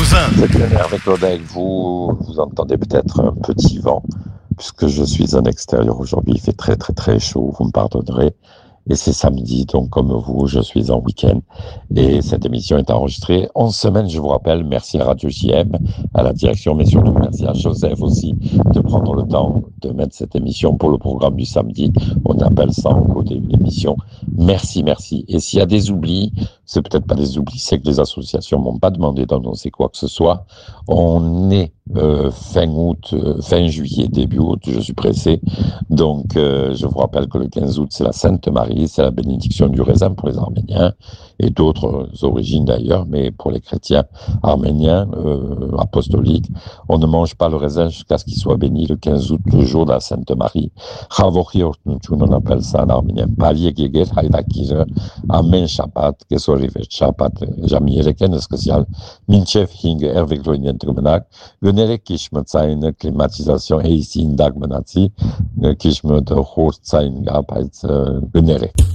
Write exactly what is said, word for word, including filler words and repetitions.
cousin. C'est avec Claude avec vous. Vous entendez peut-être un petit vent, puisque je suis en extérieur aujourd'hui. Il fait très très très chaud, vous me pardonnerez. Et c'est samedi, donc comme vous, je suis en week-end. Et cette émission est enregistrée en semaine, je vous rappelle. Merci à Radio J M, à la direction, mais surtout merci à Joseph aussi de prendre le temps de mettre cette émission pour le programme du samedi. On appelle ça en côté une émission. Merci, merci. Et s'il y a des oublis, c'est peut-être pas des oublis, c'est que les associations m'ont pas demandé d'annoncer quoi que ce soit. On est euh, fin août, euh, fin juillet, début août, je suis pressé. Donc, euh, je vous rappelle que le quinze août, c'est la Sainte Marie, c'est la bénédiction du raisin pour les Arméniens et d'autres origines d'ailleurs, mais pour les chrétiens arméniens, euh, apostoliques, on ne mange pas le raisin jusqu'à ce qu'il soit béni le quinze août, le jour de la Sainte Marie. On appelle ça en arménien. Amen Shabbat, Kesorivet Shabbat, Jamiereken spécial, Minchev Hing, Hervé Gloinien Trumenak, Gunere Kishmet seine Klimatisation et ici in Dagmanati, Kishmet Hochzein gab als Gunere.